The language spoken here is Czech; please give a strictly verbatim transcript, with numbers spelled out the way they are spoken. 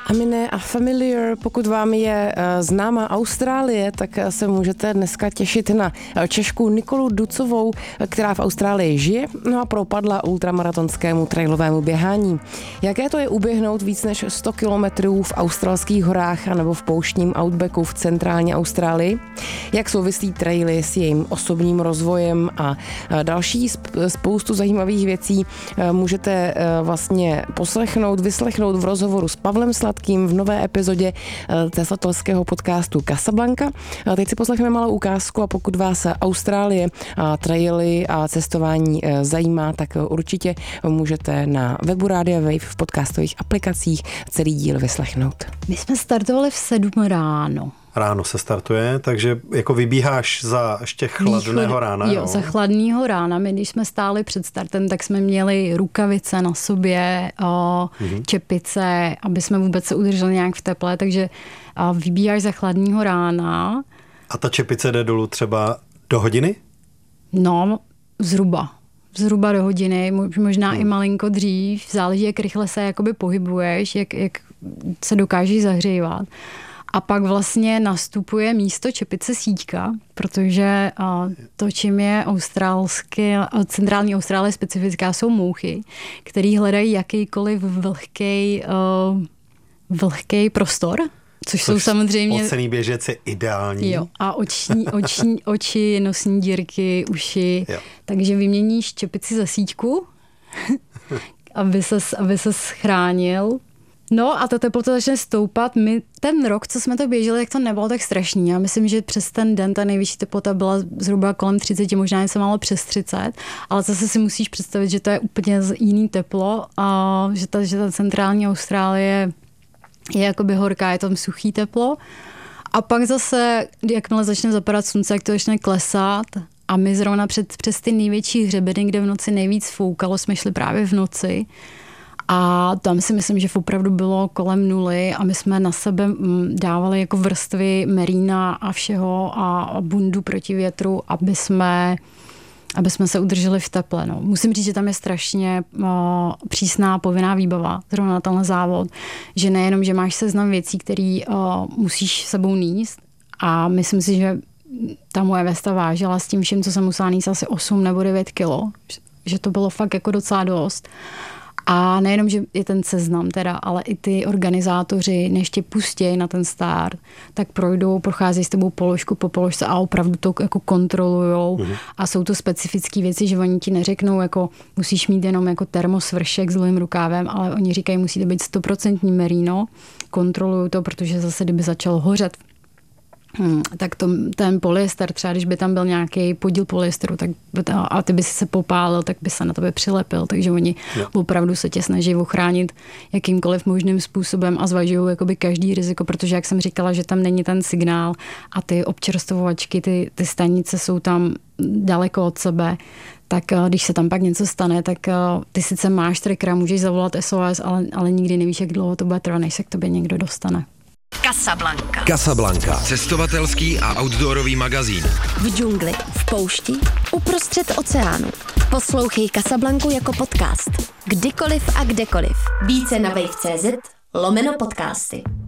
Amine a Familiar, pokud vám je známá Austrálie, tak se můžete dneska těšit na Češku Nikolu Ducovou, která v Austrálii žije, no a propadla ultramaratonskému trailovému běhání. Jaké to je uběhnout víc než sto kilometrů v australských horách anebo v pouštním outbacku v centrální Austrálii? Jak souvislí traily s jejím osobním rozvojem a další spoustu zajímavých věcí můžete vlastně poslechnout, vyslechnout v rozhovoru s Pavlem Sladkým v nové epizodě cestovatelského podcastu Casablanca. Teď si poslechneme malou ukázku a pokud vás Austrálie, a traily a cestování zajímá, tak určitě můžete na webu Rádia Wave v podcastových aplikacích celý díl vyslechnout. My jsme startovali v sedm ráno. Ráno se startuje, takže jako vybíháš za ještě chladného rána. Jo, jo, za chladného rána. My, když jsme stáli před startem, tak jsme měli rukavice na sobě, o, mm-hmm. čepice, aby jsme vůbec se udrželi nějak v teple, takže o, vybíháš za chladného rána. A ta čepice jde dolů třeba do hodiny? No, zhruba. Zhruba do hodiny, možná hmm. i malinko dřív. Záleží, jak rychle se jakoby pohybuješ, jak, jak se dokážeš zahřívat. A pak vlastně nastupuje místo čepice síťka, protože to, čím je australské, centrální Austrálie specifická, jsou mouchy, které hledají jakýkoliv vlhký, vlhký prostor, což, což jsou samozřejmě... Ocený běžec je ideální. Jo, a oční, oční, oči, nosní dírky, uši. Jo. Takže vyměníš čepici za síťku, aby ses, aby ses chránil. No a ta teplota začne stoupat. My ten rok, co jsme to běželi, tak to nebylo tak strašný. Já myslím, že přes ten den ta nejvyšší teplota byla zhruba kolem třicet, možná něco málo přes třicet, ale zase si musíš představit, že to je úplně jiný teplo a že ta, že ta centrální Austrálie je jakoby horká, je tam suchý teplo. A pak zase, jakmile začne zapadat slunce, jak to začne klesat a my zrovna před, přes ty největší hřebeny, kde v noci nejvíc foukalo, jsme šli právě v noci. A tam si myslím, že opravdu bylo kolem nuly a my jsme na sebe dávali jako vrstvy merína a všeho a bundu proti větru, aby jsme, aby jsme se udrželi v teple. No. Musím říct, že tam je strašně uh, přísná povinná výbava, zrovna na tenhle závod, že nejenom, že máš seznam věcí, které uh, musíš sebou níst a myslím si, že ta moje vesta vážila s tím vším, co jsem musela níst asi osm nebo devět kilo, že to bylo fakt jako docela dost. A nejenom, že je ten seznam teda, ale i ty organizátoři, než tě pustějí na ten start, tak projdou, procházejí s tebou položku po položce a opravdu to jako kontrolujou. Mm. A jsou to specifické věci, že oni ti neřeknou, jako musíš mít jenom jako termosvršek s dlouhým rukávem, ale oni říkají, musí to být stoprocentní merino. Kontrolují to, protože zase, kdyby začalo hořet, Hmm, tak to, ten polyester, třeba když by tam byl nějaký podíl polyesteru tak, a ty by si se popálil, tak by se na tebe přilepil. Takže oni no. opravdu se tě snaží ochránit jakýmkoliv možným způsobem a zvažují jakoby každý riziko, protože jak jsem říkala, že tam není ten signál a ty občerstvovačky, ty, ty stanice jsou tam daleko od sebe, tak když se tam pak něco stane, tak ty sice máš trackera, můžeš zavolat S O S, ale, ale nikdy nevíš, jak dlouho to bude trvat, než se k tobě někdo dostane. Casablanca. Casablanca. Cestovatelský a outdoorový magazín. V džungli, v poušti, uprostřed oceánu. Poslouchej Casablancu jako podcast. Kdykoliv a kdekoliv. Více na wave tečka cé zet lomeno podcasty.